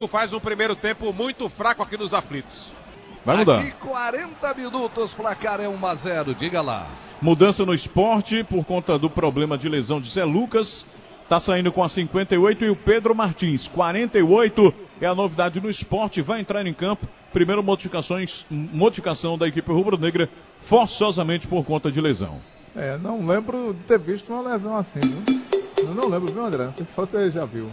Faz um primeiro tempo muito fraco aqui nos aflitos. Vai mudar. Aqui 40 minutos, placar é 1-0, diga lá. Mudança no Sport por conta do problema de lesão de Zé Lucas. Tá saindo com a 58 e o Pedro Martins, 48. É a novidade no Sport, vai entrar em campo. Primeiro modificação da equipe rubro-negra, forçosamente por conta de lesão. Não lembro de ter visto uma lesão assim, viu? Eu não lembro, viu, André? Não sei se você já viu.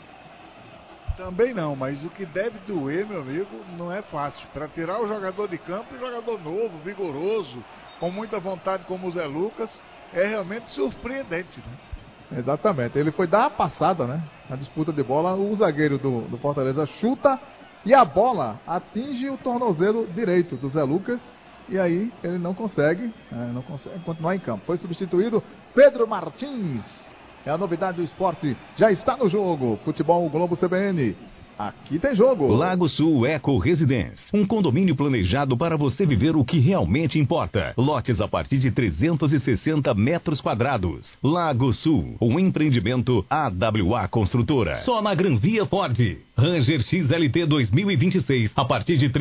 Também não, mas o que deve doer, meu amigo, não é fácil. Para tirar o jogador de campo, um jogador novo, vigoroso, com muita vontade como o Zé Lucas, é realmente surpreendente, né? Exatamente, ele foi dar uma passada, né? Na disputa de bola, o zagueiro do Fortaleza chuta e a bola atinge o tornozelo direito do Zé Lucas. E aí ele não consegue continuar em campo. Foi substituído Pedro Martins. É a novidade do esporte, já está no jogo. Futebol Globo CBN. Aqui tem jogo. Lago Sul Eco Residence. Um condomínio planejado para você viver o que realmente importa. Lotes a partir de 360 metros quadrados. Lago Sul, um empreendimento AWA Construtora. Só na Gran Via Ford. Ranger XLT 2026 a partir de R$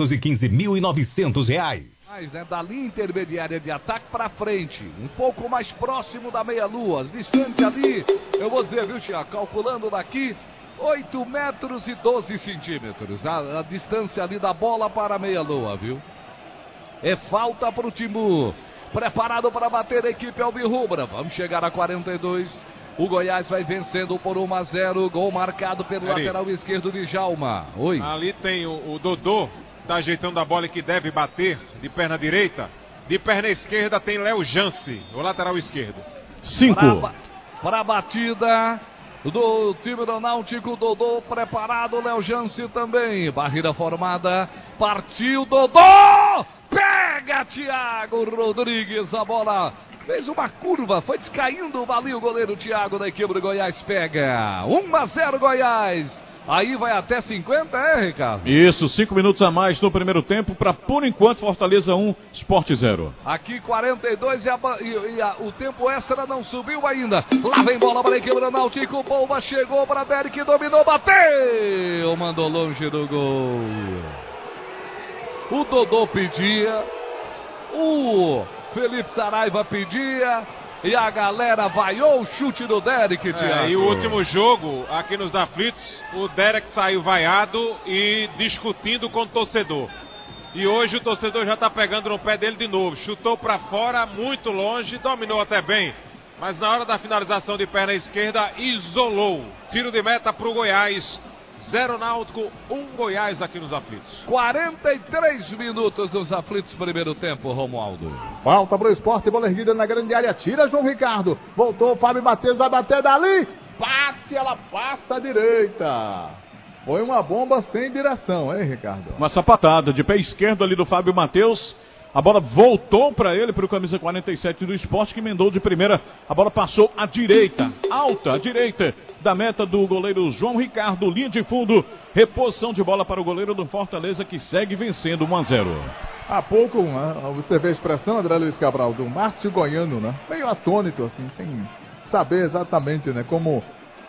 315.900. Da linha intermediária de ataque para frente, um pouco mais próximo da meia-lua, distante ali, eu vou dizer, viu, Thiago, calculando daqui, 8 metros e 12 centímetros, a distância ali da bola para a meia-lua, viu? É falta para o Timbu, preparado para bater a equipe alvirrubra, vamos chegar a 42, o Goiás vai vencendo por 1-0, gol marcado pelo lateral esquerdo de Djalma. Oi. Ali tem o Dodô. Tá ajeitando a bola que deve bater de perna direita. De perna esquerda tem Léo Jance, o lateral esquerdo. 5. Para a batida do time do Náutico, Dodô preparado, Léo Jance também. Barreira formada, partiu Dodô! Pega Thiago Rodrigues, a bola fez uma curva, foi descaindo, valeu o goleiro Thiago da equipe do Goiás, pega. 1-0 Goiás. Aí vai até 50, Ricardo? Isso, 5 minutos a mais no primeiro tempo para, por enquanto, Fortaleza 1, Sport 0. Aqui 42 o tempo extra não subiu ainda. Lá vem bola para a equipe do Náutico. Bomba chegou para Derek, dominou, bateu. Mandou longe do gol. O Dodô pedia. O Felipe Saraiva pedia. E a galera vaiou o chute do Derek, Thiago. E o último jogo, aqui nos aflitos, o Derek saiu vaiado e discutindo com o torcedor. E hoje o torcedor já está pegando no pé dele de novo. Chutou para fora, muito longe, dominou até bem. Mas na hora da finalização de perna esquerda, isolou. Tiro de meta para o Goiás. 0 Náutico, 1 Goiás aqui nos aflitos. 43 minutos nos aflitos, primeiro tempo, Romualdo. Falta pro Sport, bola erguida na grande área, tira João Ricardo. Voltou o Fábio Matheus, vai bater dali. Bate, ela passa à direita. Foi uma bomba sem direção, hein, Ricardo? Uma sapatada de pé esquerdo ali do Fábio Matheus. A bola voltou para ele, para o camisa 47 do Sport, que emendou de primeira. A bola passou à direita, alta, à direita da meta do goleiro João Ricardo. Linha de fundo, reposição de bola para o goleiro do Fortaleza, que segue vencendo 1-0. Há pouco, você vê a expressão, André Luiz Cabral, do Márcio Goiano, né? Meio atônito, assim, sem saber exatamente, né, como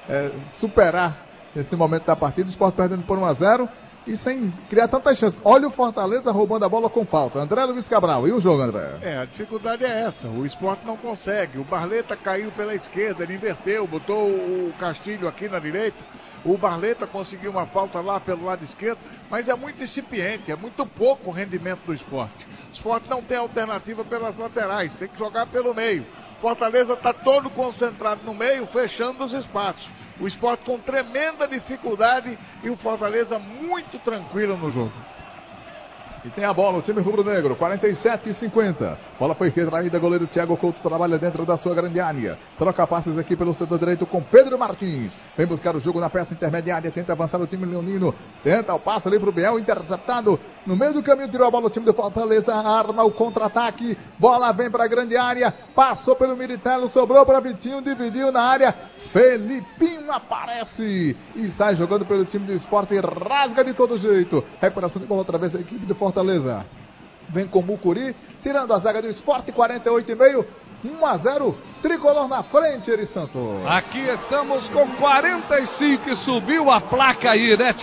superar esse momento da partida. O Sport perdendo por 1-0. E sem criar tantas chances. Olha o Fortaleza roubando a bola com falta. André Luiz Cabral, e o jogo, André? A dificuldade é essa. O Sport não consegue. O Barleta caiu pela esquerda, ele inverteu, botou o Castilho aqui na direita. O Barleta conseguiu uma falta lá pelo lado esquerdo, mas é muito incipiente, é muito pouco o rendimento do Sport. O Sport não tem alternativa pelas laterais, tem que jogar pelo meio. Fortaleza está todo concentrado no meio, fechando os espaços. O Sport com tremenda dificuldade e o Fortaleza muito tranquilo no jogo. E tem a bola, o time rubro-negro, 47-50. Bola foi retraída, goleiro Thiago Couto trabalha dentro da sua grande área. Troca passes aqui pelo setor direito com Pedro Martins. Vem buscar o jogo na peça intermediária, tenta avançar o time leonino. Tenta o passe ali pro Biel, interceptado. No meio do caminho, tirou a bola o time do Fortaleza, arma o contra-ataque. Bola vem para a grande área, passou pelo Militello, sobrou para Vitinho, dividiu na área. Felipinho aparece e sai jogando pelo time do Sport e rasga de todo jeito. Recuperação de bola outra vez da equipe do Fortaleza. Vem com o Mucuri, tirando a zaga do Sport, 48,5. 1-0, tricolor na frente, Eri Santos. Aqui estamos com 45 e subiu a placa aí, né?